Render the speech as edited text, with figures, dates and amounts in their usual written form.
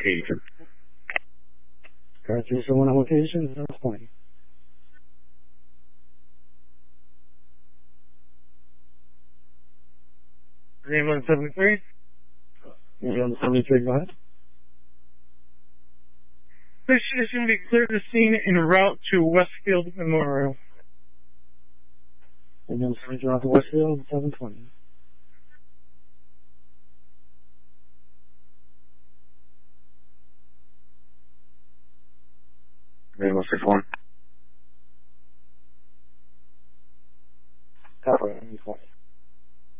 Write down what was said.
location. Car 301 on location, 720. Name on 73? Name on 73, go ahead. Station be clear to scene en route to Westfield Memorial. Name on 73 on Westfield, 720. Name on 61.